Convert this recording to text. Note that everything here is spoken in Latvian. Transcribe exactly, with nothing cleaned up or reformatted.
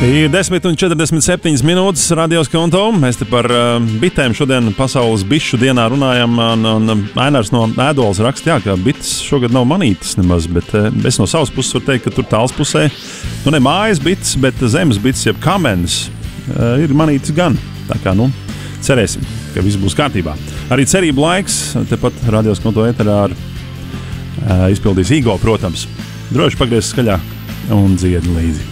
Ir desmit un četrdesmit septiņas minūtes radios konto. Mēs te par uh, bitēm šodien pasaules bišu dienā runājam. Un, un Ainārs no Ēdolas raksta, jā, ka bites šogad nav manītas nemaz, bet uh, es no savas puses varu teikt, ka tur tāls pusē, nu ne mājas bites, bet zemes bites, jeb kamenes, uh, ir manītas gan. Tā kā, nu, cerēsim, ka viss būs kārtībā. Arī cerību laiks, tepat radios konto ēterā ar uh, izpildīs Igo, protams. Droši pagriez skaļāk un dziedi līdzi.